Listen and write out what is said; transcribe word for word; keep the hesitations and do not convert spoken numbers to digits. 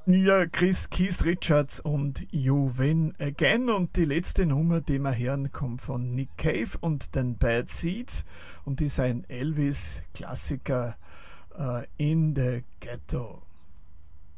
Ja, Chris Keith Richards und You Win Again. Und die letzte Nummer, die wir hören, kommt von Nick Cave und den Bad Seeds und ist ein Elvis-Klassiker, äh, In the Ghetto.